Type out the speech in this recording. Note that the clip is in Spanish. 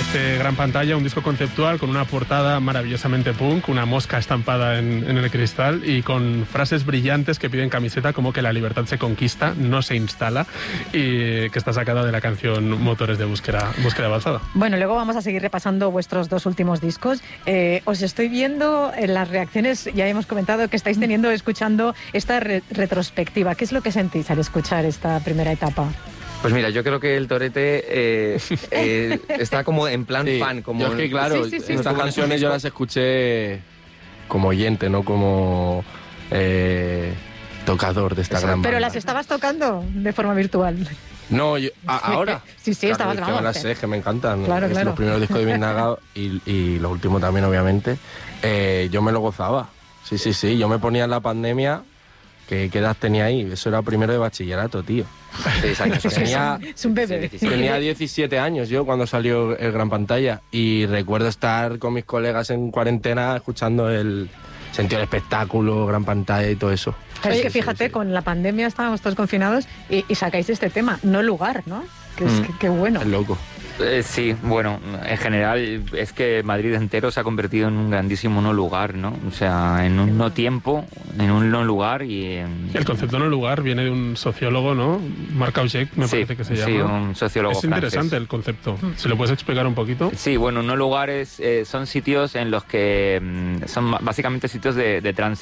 este Gran Pantalla, un disco conceptual con una portada maravillosamente punk, una mosca estampada en el cristal y con frases brillantes que piden camiseta como que la libertad se conquista, no se instala, y que está sacada de la canción Motores de Búsqueda Avanzada. Bueno, luego vamos a seguir repasando vuestros dos últimos discos. Os estoy viendo en las reacciones, ya hemos comentado que estáis teniendo, escuchando esta retrospectiva. ¿Qué es lo que sentís al escuchar esta primera etapa? Pues mira, yo creo que el Torete está como en plan fan. Como yo es que claro, estas canciones yo las escuché como oyente, no como tocador de esta gran banda. Pero las estabas tocando de forma virtual. No, ahora. Sí, claro, estabas grabando. Que me las sé, que me encantan. Claro. Los primeros discos de Vietnagao y los últimos también, obviamente. Yo me lo gozaba. Sí. Yo me ponía en la pandemia. ¿Qué edad tenía ahí? Eso era primero de bachillerato, tío. 6 años. Es un bebé. Tenía 17 años yo cuando salió el Gran Pantalla y recuerdo estar con mis colegas en cuarentena escuchando el sentido del espectáculo, Gran Pantalla y todo eso. Pero es que fíjate, con la pandemia estábamos todos confinados y sacáis este tema, No Lugar, ¿no? Qué bueno. Es loco. Sí, bueno, en general es que Madrid entero se ha convertido en un grandísimo no lugar, ¿no? O sea, en un no tiempo, en un no lugar y... El concepto no lugar viene de un sociólogo, ¿no? Marc Augé, me parece que se llama. Sí, un sociólogo francés. Es interesante el concepto. ¿Se lo puedes explicar un poquito? Sí, bueno, no lugares son sitios en los que son básicamente sitios de tránsito.